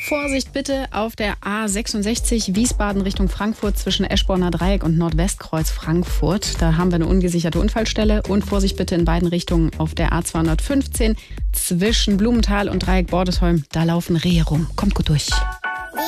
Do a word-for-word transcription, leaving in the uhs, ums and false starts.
Vorsicht bitte auf der A sechsundsechzig Wiesbaden Richtung Frankfurt zwischen Eschborner Dreieck und Nordwestkreuz Frankfurt. Da haben wir eine ungesicherte Unfallstelle. Und Vorsicht bitte in beiden Richtungen auf der A zweihundertfünfzehn zwischen Blumenthal und Dreieck Bordesholm. Da laufen Rehe rum. Kommt gut durch.